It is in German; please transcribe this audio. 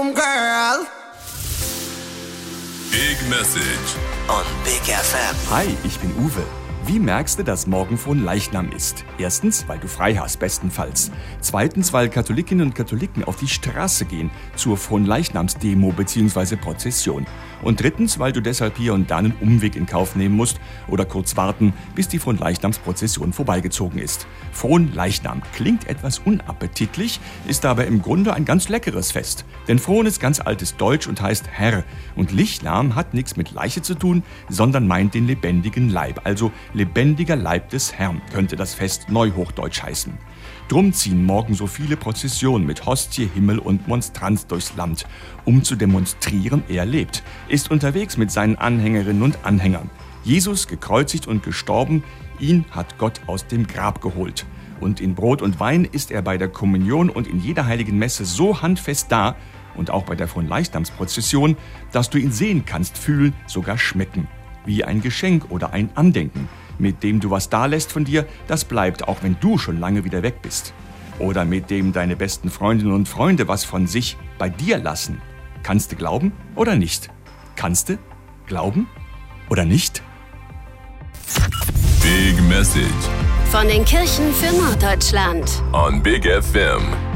Girl. Big Message On Big FM. Hi, ich bin Uwe. Wie merkst du, dass morgen Fronleichnam ist? Erstens, weil du frei hast, bestenfalls. Zweitens, weil Katholikinnen und Katholiken auf die Straße gehen zur Fronleichnamsdemo bzw. Prozession. Und drittens, weil du deshalb hier und da einen Umweg in Kauf nehmen musst oder kurz warten, bis die Fronleichnamsprozession vorbeigezogen ist. Fronleichnam klingt etwas unappetitlich, ist aber im Grunde ein ganz leckeres Fest. Denn Fron ist ganz altes Deutsch und heißt Herr. Und Leichnam hat nichts mit Leiche zu tun, sondern meint den lebendigen Leib, also lebendiger Leib des Herrn, könnte das Fest Neuhochdeutsch heißen. Drum ziehen morgen so viele Prozessionen mit Hostie, Himmel und Monstranz durchs Land, um zu demonstrieren, er lebt, ist unterwegs mit seinen Anhängerinnen und Anhängern. Jesus, gekreuzigt und gestorben, ihn hat Gott aus dem Grab geholt. Und in Brot und Wein ist er bei der Kommunion und in jeder heiligen Messe so handfest da, und auch bei der Fronleichnamsprozession, dass du ihn sehen kannst, fühlen, sogar schmecken. Wie ein Geschenk oder ein Andenken, mit dem du was dalässt von dir, das bleibt, auch wenn du schon lange wieder weg bist. Oder mit dem deine besten Freundinnen und Freunde was von sich bei dir lassen. Kannst du glauben oder nicht? Kannst du glauben oder nicht? Big Message Von den Kirchen für Norddeutschland. on Big FM.